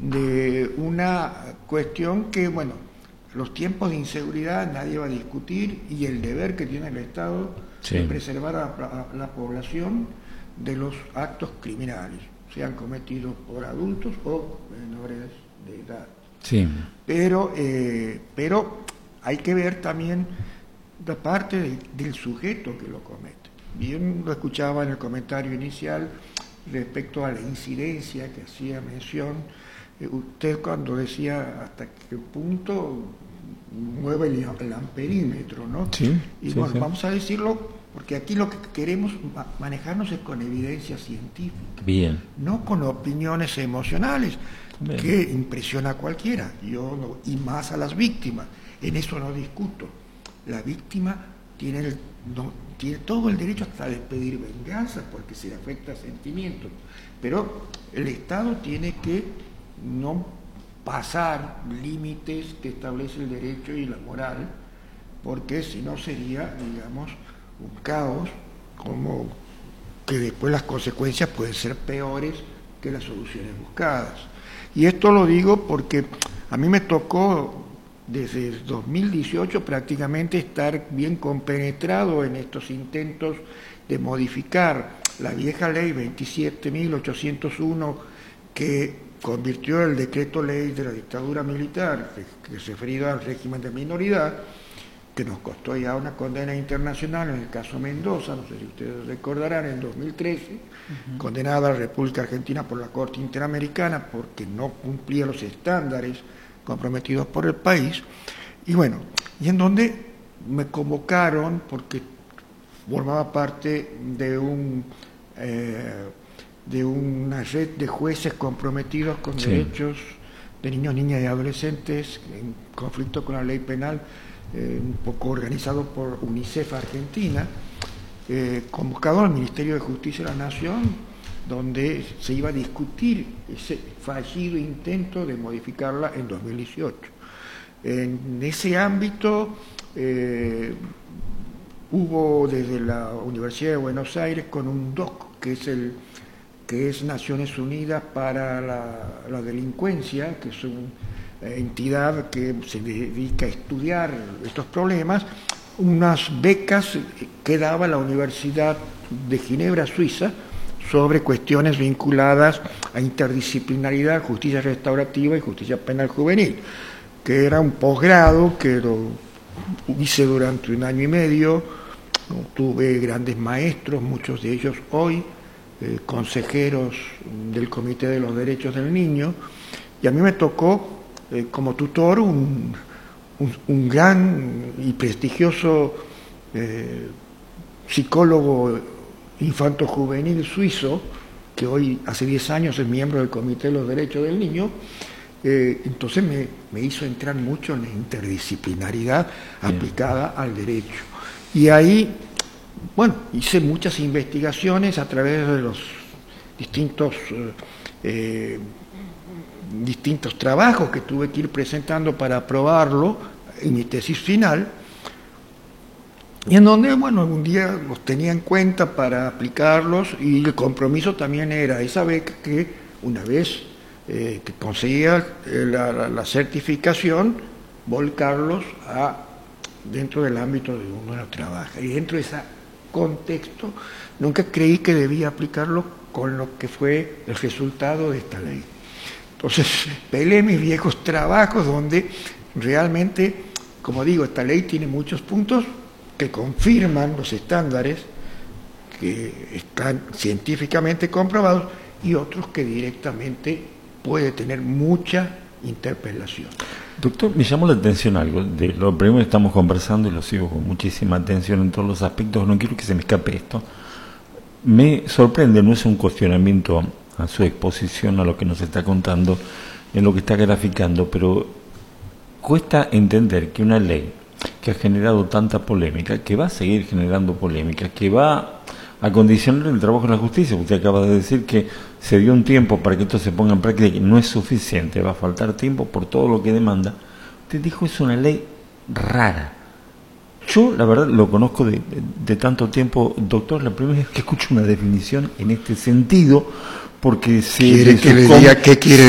de una cuestión que, bueno, los tiempos de inseguridad nadie va a discutir, y el deber que tiene el Estado de preservar a la población de los actos criminales, sean cometidos por adultos o menores de edad. Sí. Pero hay que ver también la parte del sujeto que lo comete. Bien lo escuchaba en el comentario inicial respecto a la incidencia que hacía mención usted cuando decía hasta qué punto mueve el amperímetro, ¿no? Sí, y sí, bueno, sí. Vamos a decirlo porque aquí lo que queremos manejarnos es con evidencia científica. Bien. No con opiniones emocionales, Bien. que impresiona a cualquiera, y más a las víctimas. En eso no discuto. La víctima tiene todo el derecho hasta de pedir venganza porque se le afecta sentimientos, pero el Estado tiene que no pasar límites que establece el derecho y la moral, porque si no sería, digamos, un caos, como que después las consecuencias pueden ser peores que las soluciones buscadas. Y esto lo digo porque a mí me tocó desde el 2018 prácticamente estar bien compenetrado en estos intentos de modificar la vieja ley 27.801 que convirtió el decreto ley de la dictadura militar, que se referido al régimen de minoridad, que nos costó ya una condena internacional en el caso Mendoza, no sé si ustedes recordarán, en 2013, condenada a la República Argentina por la Corte Interamericana porque no cumplía los estándares comprometidos por el país, y bueno, y en donde me convocaron porque formaba parte de una red de jueces comprometidos con derechos de niños, niñas y adolescentes en conflicto con la ley penal, un poco organizado por UNICEF Argentina, convocado al Ministerio de Justicia de la Nación, donde se iba a discutir ese fallido intento de modificarla en 2018. En ese ámbito hubo desde la Universidad de Buenos Aires con un DOC, que es Naciones Unidas para la Delincuencia, que es una entidad que se dedica a estudiar estos problemas, unas becas que daba la Universidad de Ginebra, Suiza, sobre cuestiones vinculadas a interdisciplinaridad, justicia restaurativa y justicia penal juvenil, que era un posgrado que lo hice durante 1 año y medio. Tuve grandes maestros, muchos de ellos hoy consejeros del Comité de los Derechos del Niño, y a mí me tocó como tutor un gran y prestigioso psicólogo infanto-juvenil suizo, que hoy hace 10 años es miembro del Comité de los Derechos del Niño. Entonces me hizo entrar mucho en la interdisciplinaridad aplicada al derecho. Y ahí, bueno, hice muchas investigaciones a través de los distintos trabajos que tuve que ir presentando para aprobarlo en mi tesis final, y en donde, bueno, un día los tenía en cuenta para aplicarlos, y el compromiso también era esa beca que una vez que conseguía la certificación, volcarlos dentro del ámbito de uno trabaja. Y dentro de ese contexto nunca creí que debía aplicarlo con lo que fue el resultado de esta ley. Entonces peleé mis viejos trabajos donde realmente, como digo, esta ley tiene muchos puntos que confirman los estándares que están científicamente comprobados, y otros que directamente puede tener mucha interpelación. Doctor, me llamó la atención algo de lo primero que estamos conversando, y lo sigo con muchísima atención en todos los aspectos, no quiero que se me escape esto. Me sorprende, no es un cuestionamiento a su exposición, a lo que nos está contando, en lo que está graficando, pero cuesta entender que una ley que ha generado tanta polémica, que va a seguir generando polémica, que va a condicionar el trabajo de la justicia. Usted acaba de decir que se dio un tiempo para que esto se ponga en práctica y no es suficiente, va a faltar tiempo por todo lo que demanda. Usted dijo, es una ley rara. Yo, la verdad, lo conozco de tanto tiempo, doctor, la primera vez que escucho una definición en este sentido, porque ¿Quiere que le diga qué quiere